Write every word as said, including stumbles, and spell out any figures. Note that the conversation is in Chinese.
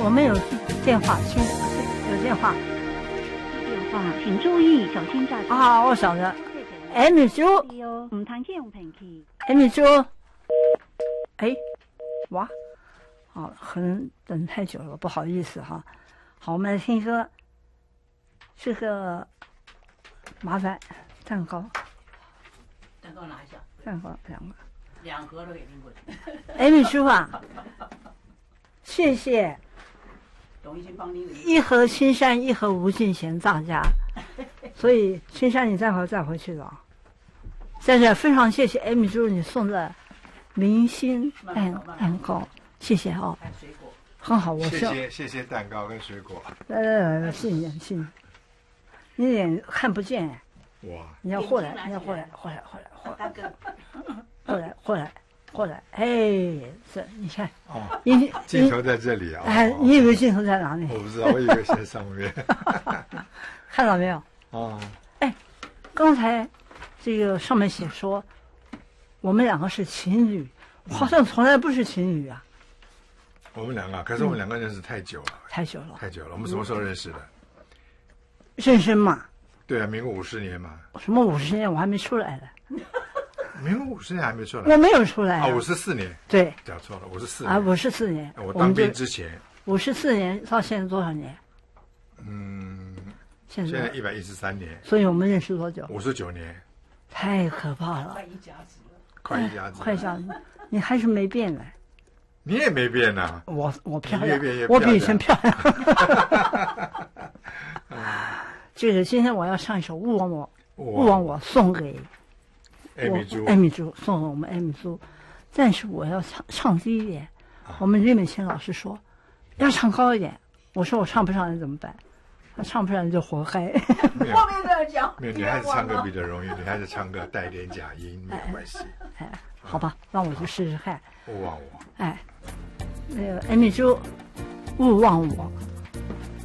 我们有电话，请有电话。 电话，请注意，小心驾驶。 啊，我晓得。哎，米珠， 唔通借用平器。 哎，米珠，哎，哇，好，可能等太久了，不好意思哈。好，我们来听歌。这个麻烦蛋糕， 蛋糕拿一下， 蛋糕两个， 两盒都给拎过去。 哎，米叔啊，谢谢。 董一新帮拎的。 一盒青山，一盒无尽贤大家，所以青山你待会儿再回去的啊。在这非常谢谢哎米叔你送的明星蛋蛋糕，谢谢哦， 还有水果， 很好，我谢是谢谢谢蛋糕跟水果。 来来来来，谢谢谢谢。你脸看不见， 哇！ 你要过来，你要过来，过来，过来，过来， 大哥， 过来，过来，过来，哎，这你看， 哦， 你镜头在这里啊！ 哎，你以为镜头在哪里？ 我不知道，我以为在上面。 看到没有？ 哦， 哎，刚才这个上面写说我们两个是情侣，好像从来不是情侣啊。 我们两个，可是我们两个认识太久了， 太久了， 太久了。我们什么时候认识的？ 认识嘛？ 对啊，民国五十年嘛。 什么五十年？我还没出来呢。 民国五十年还没出来。 我没有出来啊，五十四年。 对， 讲错了，五十四啊，五十四年。 我当兵之前。 五十四年到现在多少年？ 嗯， 现在现在一百一十三年。 所以我们认识多久？ 五十九年。 太可怕了！ 快一家子了， 快一家子， 快一家子，你还是没变呢。 你也没变呐。 我我漂亮， 越变越我比以前漂亮。这个今天我要唱一首《勿忘我》，勿忘我送给艾米珠， 艾米珠送给我们艾米珠，但是我要唱唱低一点。我们李美琴老师说要唱高一点，我说我唱不上来怎么办？他唱不上来就活该。 后面都要讲。 没有，女孩子唱歌比较容易，女孩子唱歌带点假音没有关系。 哎，好吧，让我去试试看。 勿忘我。 哎，那个艾米珠，勿忘我。